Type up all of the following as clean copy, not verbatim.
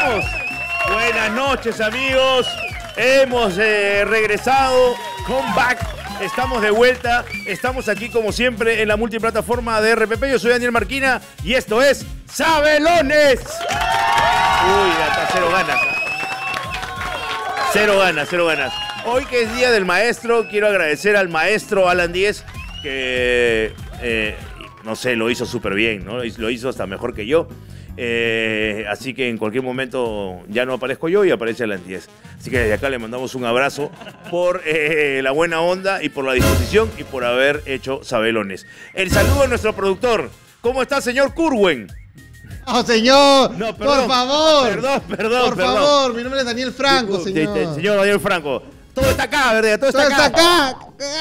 estamos? Buenas noches, amigos. Hemos regresado. Comeback. Estamos de vuelta. Estamos aquí, como siempre, en la multiplataforma de RPP. Yo soy Daniel Marquina y esto es Sabelones. Uy, hasta cero ganas. Cero ganas. Hoy, que es Día del Maestro, quiero agradecer al maestro Alan Díez, que, no sé, lo hizo súper bien, ¿no? Lo hizo hasta mejor que yo. Así que en cualquier momento ya no aparezco yo y aparece Alan Díez. Así que desde acá le mandamos un abrazo por la buena onda y por la disposición y por haber hecho Sabelones. El saludo a nuestro productor. ¿Cómo está, señor Curwen? ¡Oh, señor! No, perdón, por favor. Perdón. Por favor, mi nombre es Daniel Franco, señor. Señor Daniel Franco. Todo está acá, ¿verdad? Todo está acá.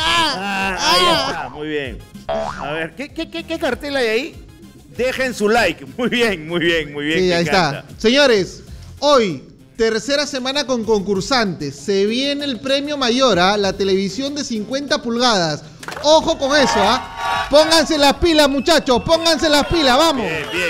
Ahí está, muy bien. A ver, ¿qué cartel hay ahí? Dejen su like. Muy bien. Sí, ahí está. Señores, hoy, tercera semana con concursantes. Se viene el premio mayor, la televisión de 50 pulgadas. Ojo con eso, Pónganse las pilas, muchachos. Pónganse las pilas, vamos.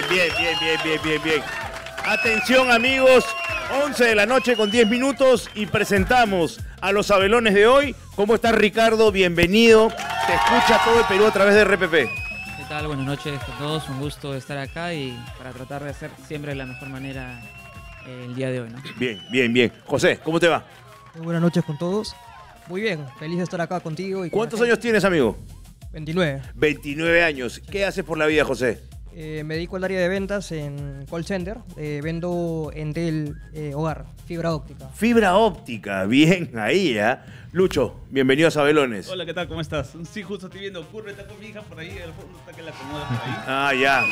Bien. Atención, amigos. 11 de la noche con 10 minutos y presentamos a los Sabelones de hoy. ¿Cómo estás, Ricardo? Bienvenido. Te escucha todo el Perú a través de RPP. ¿Qué tal? Buenas noches a todos. Un gusto estar acá y para tratar de hacer siempre de la mejor manera el día de hoy, ¿no? Bien. José, ¿cómo te va? Muy buenas noches con todos. Muy bien, feliz de estar acá contigo. ¿Cuántos años tienes, amigo? 29. 29 años. ¿Qué haces por la vida, José? Me dedico al área de ventas en call center. Vendo Entel Hogar, fibra óptica. Fibra óptica, bien ahí, Lucho, bienvenido a Sabelones. Hola, ¿qué tal? ¿Cómo estás? Sí, justo estoy viendo. Curve está con mi hija por ahí, al fondo está que la acomoda por ahí. Ah, ya.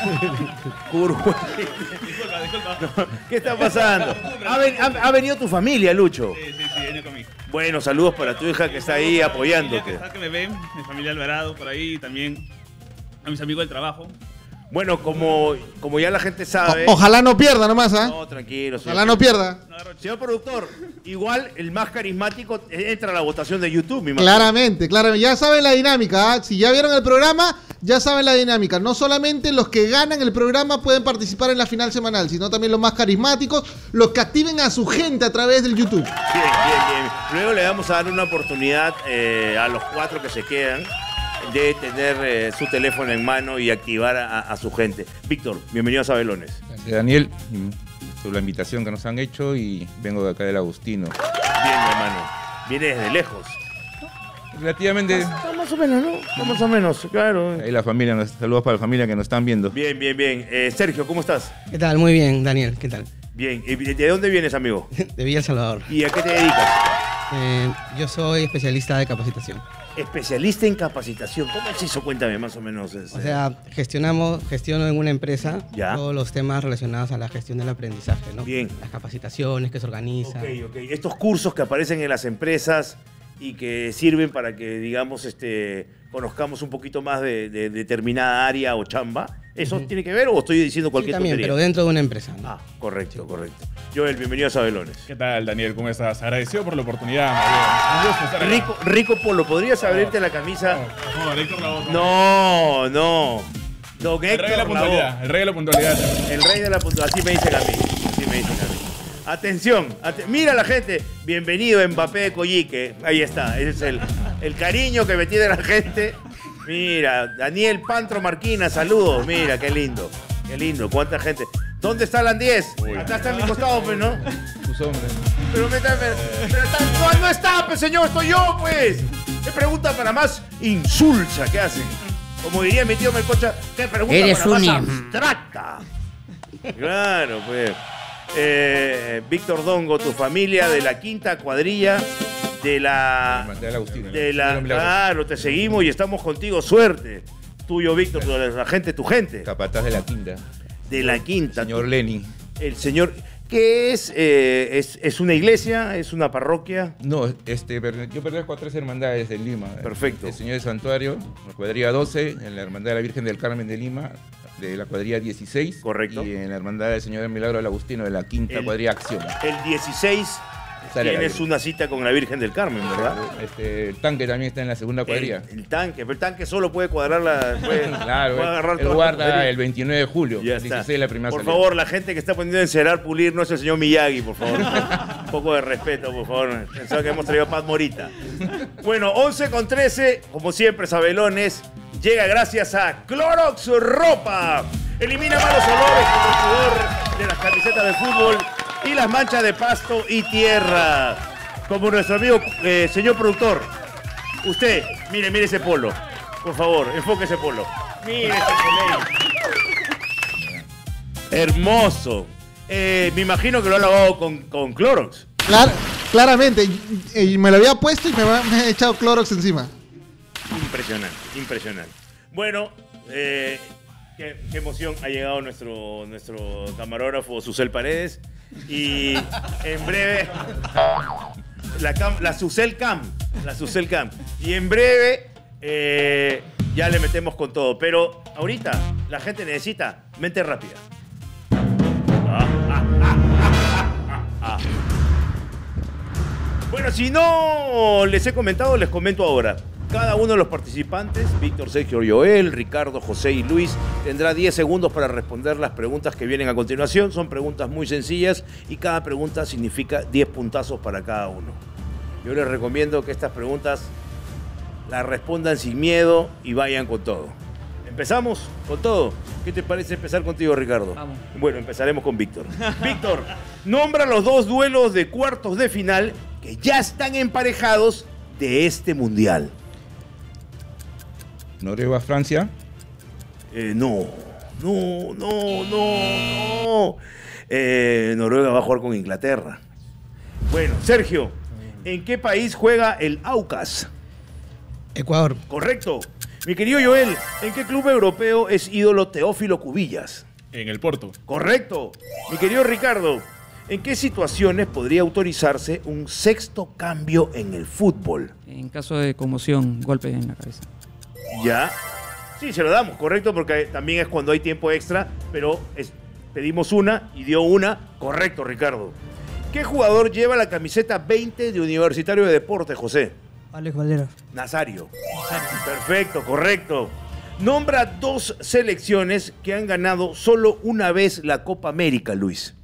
Curve. Disculpa. No, ¿qué está pasando? ¿Ha venido tu familia, Lucho? Sí, viene con mi hija. Bueno, saludos para tu hija que está ahí apoyándote. Que me ven, mi familia Alvarado por ahí, también a mis amigos del trabajo. Bueno, como ya la gente sabe... Ojalá no pierda nomás, No, tranquilo. Ojalá no pierda. Señor productor, igual el más carismático entra a la votación de YouTube, mi imagino. Claramente. Ya saben la dinámica, Si ya vieron el programa, ya saben la dinámica. No solamente los que ganan el programa pueden participar en la final semanal, sino también los más carismáticos, los que activen a su gente a través del YouTube. Bien. Luego le vamos a dar una oportunidad a los 4 que se quedan de tener su teléfono en mano y activar a su gente. Víctor, bienvenido a Sabelones. Daniel, por la invitación que nos han hecho y vengo de acá del Agustino. Bien, hermano. Viene desde lejos. Relativamente. Está más o menos, ¿no? Está más o menos, claro. Ahí la familia, saludos para la familia que nos están viendo. Bien. Sergio, ¿cómo estás? ¿Qué tal? Muy bien, Daniel. ¿Qué tal? Bien. ¿De dónde vienes, amigo? De Villa El Salvador. ¿Y a qué te dedicas? Yo soy especialista de capacitación. Especialista en capacitación. ¿Cómo es eso? Cuéntame más o menos. O sea, gestiono en una empresa todos los temas relacionados a la gestión del aprendizaje, ¿no? Bien. Las capacitaciones que se organizan. Ok. Estos cursos que aparecen en las empresas y que sirven para que, digamos, conozcamos un poquito más de determinada área o chamba. ¿Eso tiene que ver o estoy diciendo cualquier también, tontería? pero dentro de una empresa, ¿no? Correcto. Joel, bienvenido a Sabelones. ¿Qué tal, Daniel? ¿Cómo estás? Agradecido por la oportunidad. Un gusto estar acá. Rico Polo, ¿podrías abrirte la camisa? No, Héctor Lavoe. No. Don El rey de la Héctor puntualidad. Lavoe. El rey de la puntualidad. El rey de la puntualidad. Así me dicen a mí. Atención. Mira la gente. Bienvenido, Mbappé de Coyique. Ahí está. Ese es el cariño que me tiene la gente. Mira, Daniel Pantro Marquina, saludos. Mira, qué lindo. Cuánta gente. ¿Dónde está Alan 10? Acá está a mi costado, pues, ¿no? Tus hombres. Pero no está, pues, señor, estoy yo, pues. ¿Qué pregunta para más insulsa? ¿Qué hacen? Como diría mi tío Melcocha, ¿qué pregunta para más abstracta? Claro, pues. Víctor Dongo, tu familia de la quinta cuadrilla de la... Del Agustino. Claro, te seguimos y estamos contigo. Suerte. Tuyo, Víctor, la gente, tu gente. Capataz de la quinta. De la quinta. Señor Lenin. El señor... ¿Qué es? ¿Es una iglesia? ¿Es una parroquia? No, yo pertenezco a 3 hermandades de Lima. Perfecto. El Señor del Santuario, la cuadrilla 12, en la Hermandad de la Virgen del Carmen de Lima, de la cuadrilla 16. Correcto. Y en la Hermandad del Señor del Milagro del Agustino, de la quinta cuadrilla Acción. El 16 Tienes una cita con la Virgen del Carmen, ¿verdad? El tanque también está en la segunda cuadrilla. El tanque, pero el tanque solo puede cuadrar la... Claro, puede agarrar él guarda el 29 de julio, ya el 16 de la primera Por salida. favor, la gente que está poniendo a encerar, pulir, no es el señor Miyagi, por favor. Un poco de respeto, por favor. Pensaba que hemos traído a Paz Morita. Bueno, 11:13, como siempre, Sabelones, llega gracias a Clorox Ropa. Elimina malos olores como el sudor de las camisetas de fútbol y las manchas de pasto y tierra. Como nuestro amigo, señor productor, usted, mire ese polo. Por favor, enfoque ese polo. Mire ese polo. Hermoso. Me imagino que lo ha lavado con Clorox. Claramente. Y me lo había puesto y me ha echado Clorox encima. Impresionante, impresionante. Bueno, qué emoción ha llegado nuestro camarógrafo Susel Paredes. Y en breve, la Susel Cam. Y en breve ya le metemos con todo. Pero ahorita la gente necesita mente rápida. Bueno, si no les he comentado, les comento ahora. Cada uno de los participantes, Víctor, Sergio, Joel, Ricardo, José y Luis, tendrá 10 segundos para responder las preguntas que vienen a continuación. Son preguntas muy sencillas y cada pregunta significa 10 puntazos para cada uno. Yo les recomiendo que estas preguntas las respondan sin miedo y vayan con todo. ¿Empezamos con todo? ¿Qué te parece empezar contigo, Ricardo? Vamos. Bueno, empezaremos con Víctor. Víctor, nombra los 2 duelos de cuartos de final que ya están emparejados de este mundial. Noruega, Francia. No. Noruega va a jugar con Inglaterra. Bueno, Sergio, ¿en qué país juega el Aucas? Ecuador. Correcto. Mi querido Joel, ¿en qué club europeo es ídolo Teófilo Cubillas? En el Porto. Correcto. Mi querido Ricardo, ¿en qué situaciones podría autorizarse un sexto cambio en el fútbol? En caso de conmoción, golpe en la cabeza. ¿Ya? Sí, se lo damos, correcto, porque también es cuando hay tiempo extra, pero pedimos una y dio una. Correcto, Ricardo. ¿Qué jugador lleva la camiseta 20 de Universitario de Deportes, José? Alex Valera. Nazario. Perfecto, correcto. Nombra 2 selecciones que han ganado solo una vez la Copa América, Luis.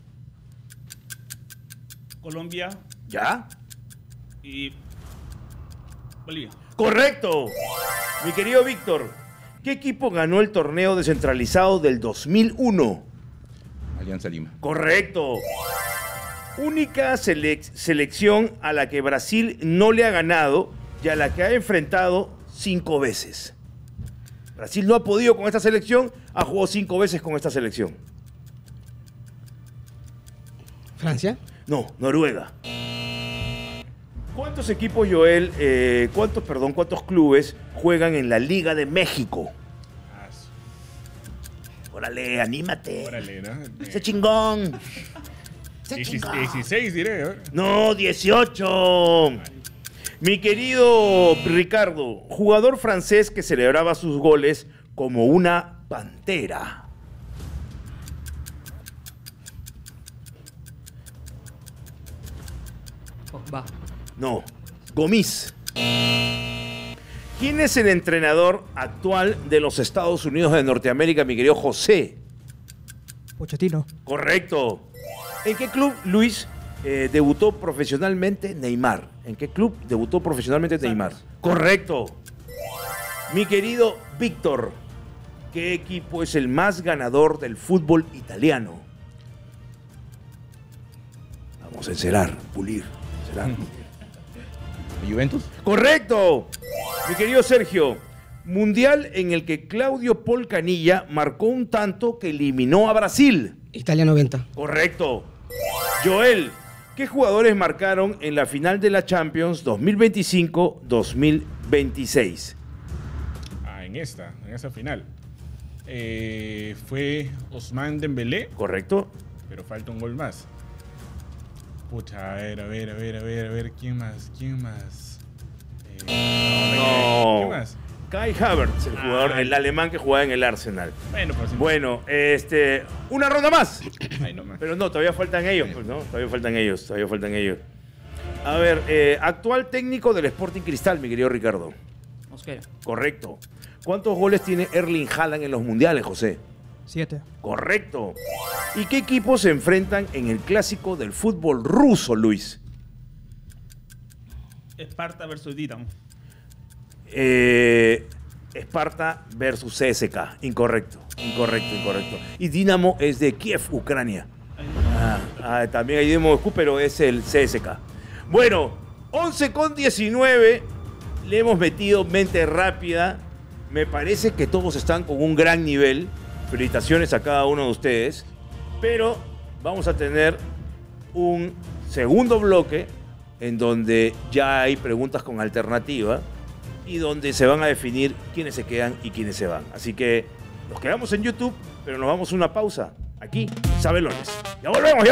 Colombia ¿Ya? y Bolivia. Correcto. Mi querido Víctor, ¿qué equipo ganó el torneo descentralizado del 2001? Alianza Lima. Correcto. Única selección a la que Brasil no le ha ganado y a la que ha enfrentado 5 veces. Brasil no ha podido con esta selección, ha jugado 5 veces con esta selección. ¿Francia? No, Noruega. ¿Cuántos equipos, Joel, cuántos clubes juegan en la Liga de México? Órale, anímate. Órale, ¿no? ¡Sé chingón! ¡Sé chingón! 16 diré, ¿eh? No, 18. Mi querido Ricardo, jugador francés que celebraba sus goles como una pantera. Va. No, Gomis. ¿Quién es el entrenador actual de los Estados Unidos de Norteamérica, mi querido José? Pochettino. Correcto. ¿En qué club, Luis, debutó profesionalmente Neymar? ¿En qué club debutó profesionalmente Neymar? Correcto. Mi querido Víctor, ¿qué equipo es el más ganador del fútbol italiano? Vamos a encerar, pulir. ¿Juventus? Correcto. Mi querido Sergio, mundial en el que Claudio Polcanilla marcó un tanto que eliminó a Brasil. Italia 90. Correcto. Joel, ¿qué jugadores marcaron en la final de la Champions 2025-2026? En esa final. Fue Ousmane Dembélé, Correcto. pero falta un gol más. Pucha, a ver, ¿quién más? No. ¿Quién más? Kai Havertz, el jugador, el alemán que jugaba en el Arsenal. Bueno, pues Bueno, una ronda más. Ay, no más. Pero no, todavía faltan ellos, pues, ¿no? Todavía faltan ellos. A ver, actual técnico del Sporting Cristal, mi querido Ricardo. Mosquera. Correcto. ¿Cuántos goles tiene Erling Haaland en los mundiales, José? 7. Correcto. ¿Y qué equipos se enfrentan en el clásico del fútbol ruso, Luis? Esparta versus Dinamo. Esparta versus CSKA. Incorrecto. Y Dinamo es de Kiev, Ucrania. También hay Dinamo Moscú, pero es el CSKA. Bueno, 11:19. Le hemos metido mente rápida. Me parece que todos están con un gran nivel. Felicitaciones a cada uno de ustedes. Pero vamos a tener un segundo bloque en donde ya hay preguntas con alternativa y donde se van a definir quiénes se quedan y quiénes se van. Así que nos quedamos en YouTube, pero nos vamos a una pausa aquí en Sabelones. Ya volvemos.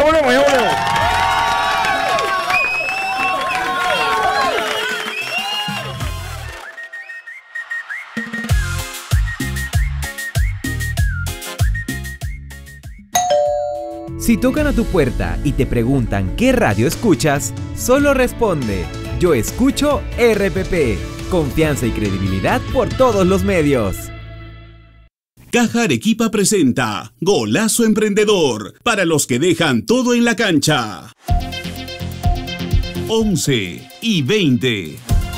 Si tocan a tu puerta y te preguntan qué radio escuchas, solo responde: yo escucho RPP. Confianza y credibilidad por todos los medios. Caja Arequipa presenta Golazo Emprendedor, para los que dejan todo en la cancha. 11 y 20.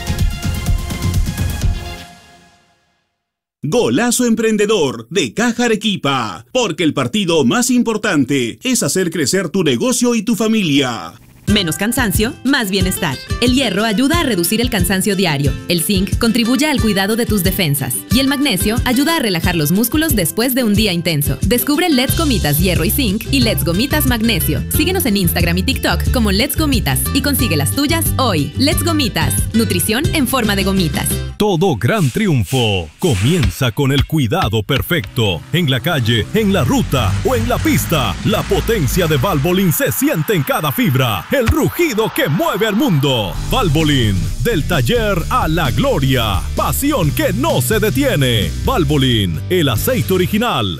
Golazo Emprendedor de Caja Arequipa, porque el partido más importante es hacer crecer tu negocio y tu familia. Menos cansancio, más bienestar. El hierro ayuda a reducir el cansancio diario. El zinc contribuye al cuidado de tus defensas. Y el magnesio ayuda a relajar los músculos después de un día intenso. Descubre Let's Gomitas Hierro y Zinc y Let's Gomitas Magnesio. Síguenos en Instagram y TikTok como Let's Gomitas y consigue las tuyas hoy. Let's Gomitas. Nutrición en forma de gomitas. Todo gran triunfo comienza con el cuidado perfecto. En la calle, en la ruta o en la pista, la potencia de Valvoline se siente en cada fibra. El rugido que mueve al mundo. Valvoline, del taller a la gloria. Pasión que no se detiene. Valvoline, el aceite original.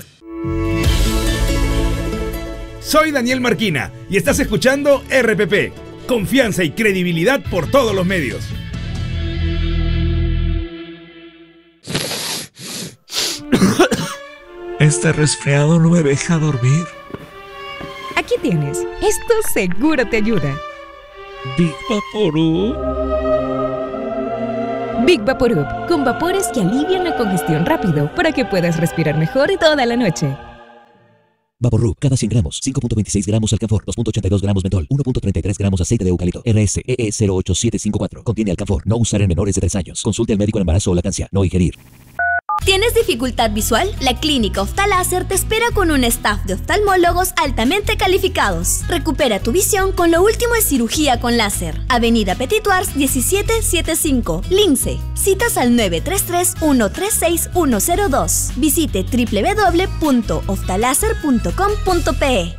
Soy Daniel Marquina y estás escuchando RPP. Confianza y credibilidad por todos los medios. Este resfriado no me deja dormir. Aquí tienes. Esto seguro te ayuda. Big Vaporub. Big Vaporub, con vapores que alivian la congestión rápido para que puedas respirar mejor toda la noche. Vaporub, cada 100 gramos, 5.26 gramos alcanfor, 2.82 gramos mentol, 1.33 gramos aceite de eucalipto, RSEE 08754. Contiene alcanfor, no usar en menores de 3 años. Consulte al médico en embarazo o lactancia, no ingerir. ¿Tienes dificultad visual? La Clínica Oftaláser te espera con un staff de oftalmólogos altamente calificados. Recupera tu visión con lo último en cirugía con láser. Avenida Petituars 1775, Lince. Citas al 933-136-102. Visite www.oftaláser.com.pe.